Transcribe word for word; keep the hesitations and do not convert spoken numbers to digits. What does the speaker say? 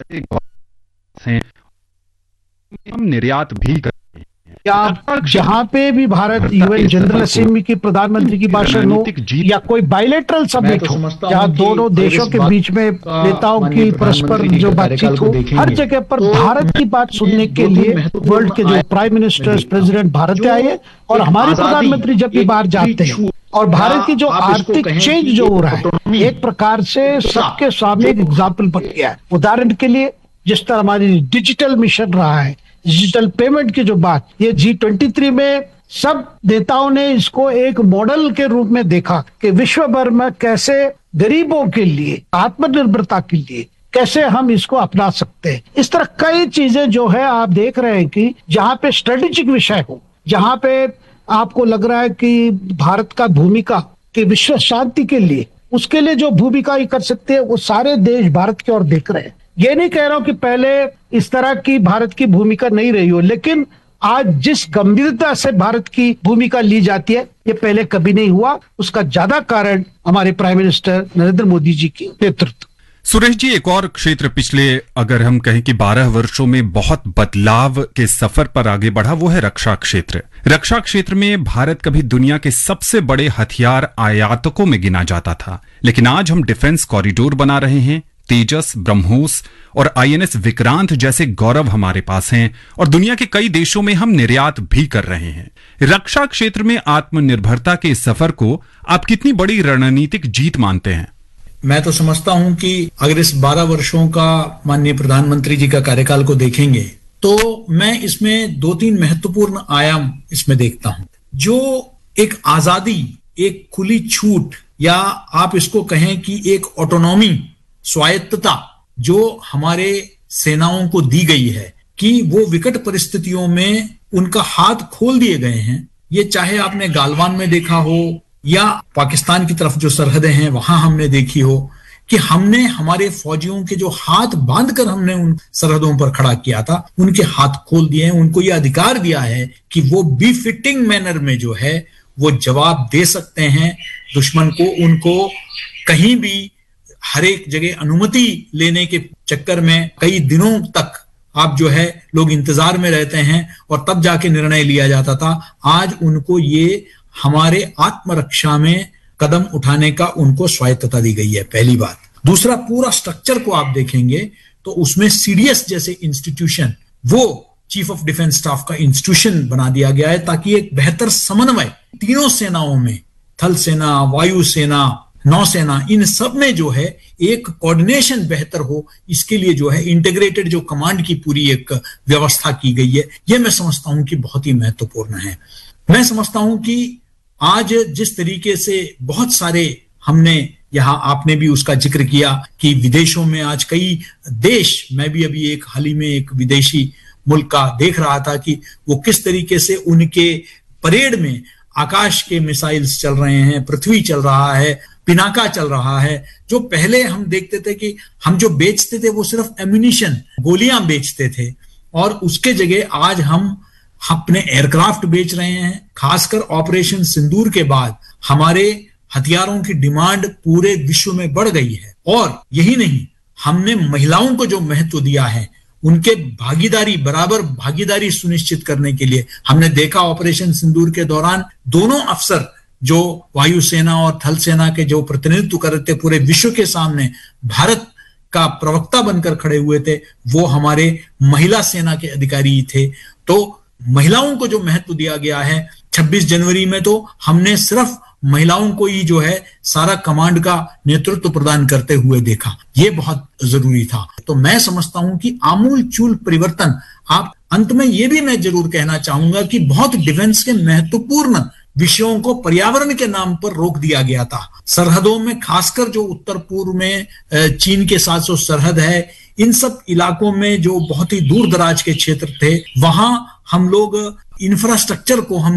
हैं, हम निर्यात भी कर या जहां पे भी भारत यूएन जनरल असेंबली की प्रधानमंत्री की भाषण हो या कोई बायलैटरल समिट हो जहां दोनों देशों के बीच में नेताओं की परस्पर जो बातचीत हो, हर जगह पर भारत की बात सुनने के लिए वर्ल्ड के जो प्राइम मिनिस्टर्स प्रेसिडेंट भारत आए हैं और हमारे प्रधानमंत्री जब भी बाहर जाते हैं और भारत की जो आर्थिक चेंज जो हो रहा है एक प्रकार से सबके सामने एक एग्जाम्पल बन गया है। उदाहरण के लिए जिस तरह हमारी डिजिटल मिशन रहा है, डिजिटल पेमेंट की जो बात, ये जी ट्वेंटी थ्री में सब नेताओं ने इसको एक मॉडल के रूप में देखा कि विश्व भर में कैसे गरीबों के लिए आत्मनिर्भरता के लिए कैसे हम इसको अपना सकते हैं। इस तरह कई चीजें जो है आप देख रहे हैं कि जहां पे स्ट्रेटेजिक विषय हो, जहां पे आपको लग रहा है कि भारत का भूमिका कि विश्व शांति के लिए उसके लिए जो भूमिका ही कर सकते हैं वो सारे देश भारत की ओर देख रहे हैं। ये नहीं कह रहा हूं कि पहले इस तरह की भारत की भूमिका नहीं रही हो, लेकिन आज जिस गंभीरता से भारत की भूमिका ली जाती है ये पहले कभी नहीं हुआ। उसका ज्यादा कारण हमारे प्राइम मिनिस्टर नरेंद्र मोदी जी की नेतृत्व। सुरेश जी, एक और क्षेत्र पिछले अगर हम कहें कि बारह वर्षों में बहुत बदलाव के सफर पर आगे बढ़ा, वो है रक्षा क्षेत्र। रक्षा क्षेत्र में भारत कभी दुनिया के सबसे बड़े हथियार आयातकों में गिना जाता था, लेकिन आज हम डिफेंस कॉरिडोर बना रहे हैं। तेजस, ब्रह्मोस और आईएनएस विक्रांत जैसे गौरव हमारे पास हैं और दुनिया के कई देशों में हम निर्यात भी कर रहे हैं। रक्षा क्षेत्र में आत्मनिर्भरता के इस सफर को आप कितनी बड़ी रणनीतिक जीत मानते हैं? मैं तो समझता हूं कि अगर इस बारह वर्षों का माननीय प्रधानमंत्री जी का कार्यकाल को देखेंगे तो मैं इसमें दो तीन महत्वपूर्ण आयाम इसमें देखता हूं। जो एक आजादी, एक खुली छूट, या आप इसको कहें कि एक ऑटोनॉमी, स्वायत्तता जो हमारे सेनाओं को दी गई है कि वो विकट परिस्थितियों में उनका हाथ खोल दिए गए हैं। ये चाहे आपने गालवान में देखा हो या पाकिस्तान की तरफ जो सरहदें हैं वहां हमने देखी हो कि हमने हमारे फौजियों के जो हाथ बांधकर हमने उन सरहदों पर खड़ा किया था, उनके हाथ खोल दिए हैं। उनको यह अधिकार दिया है कि वो बी फिटिंग मैनर में जो है वो जवाब दे सकते हैं दुश्मन को। उनको कहीं भी हर एक जगह अनुमति लेने के चक्कर में कई दिनों तक आप जो है लोग इंतजार में रहते हैं और तब जाके निर्णय लिया जाता था। आज उनको ये हमारे आत्मरक्षा में कदम उठाने का उनको स्वायत्तता दी गई है, पहली बात। दूसरा, पूरा स्ट्रक्चर को आप देखेंगे तो उसमें सीडीएस जैसे इंस्टीट्यूशन, वो चीफ ऑफ डिफेंस स्टाफ का इंस्टीट्यूशन बना दिया गया है ताकि एक बेहतर समन्वय तीनों सेनाओं में, थल सेना, वायु सेना, नौसेना, इन सब में जो है एक कोऑर्डिनेशन बेहतर हो। इसके लिए जो है इंटीग्रेटेड जो कमांड की पूरी एक व्यवस्था की गई है, ये मैं समझता हूं कि बहुत ही महत्वपूर्ण है। मैं समझता हूं कि आज जिस तरीके से बहुत सारे हमने यहां, आपने भी उसका जिक्र किया कि विदेशों में आज कई देश, मैं भी अभी एक हाल ही में एक विदेशी मुल्क का देख रहा था कि वो किस तरीके से उनके परेड में आकाश के मिसाइल्स चल रहे हैं, पृथ्वी चल रहा है, पिनाका चल रहा है। जो पहले हम देखते थे कि हम जो बेचते थे वो सिर्फ एम्यूनिशन, गोलियां बेचते थे, और उसके जगह आज हम अपने एयरक्राफ्ट बेच रहे हैं। खासकर ऑपरेशन सिंदूर के बाद हमारे हथियारों की डिमांड पूरे विश्व में बढ़ गई है। और यही नहीं, हमने महिलाओं को जो महत्व दिया है, उनके भागीदारी, बराबर भागीदारी सुनिश्चित करने के लिए हमने देखा ऑपरेशन सिंदूर के दौरान दोनों अफसर जो वायुसेना और थल सेना के जो प्रतिनिधित्व कर रहे थे पूरे विश्व के सामने, भारत का प्रवक्ता बनकर खड़े हुए थे, वो हमारे महिला सेना के अधिकारी थे। तो महिलाओं को जो महत्व दिया गया है, छब्बीस जनवरी में तो हमने सिर्फ महिलाओं को ही जो है सारा कमांड का नेतृत्व प्रदान करते हुए देखा। ये बहुत जरूरी था। तो मैं समझता हूं कि आमूल चूल परिवर्तन। आप अंत में ये भी मैं जरूर कहना चाहूंगा कि बहुत डिफेंस के महत्वपूर्ण विषयों को पर्यावरण के नाम पर रोक दिया गया था। सरहदों में, खासकर जो उत्तर पूर्व में चीन के साथ जो सरहद है, इन सब इलाकों में जो बहुत ही दूर दराज के क्षेत्र थे, वहां हम लोग इंफ्रास्ट्रक्चर को हम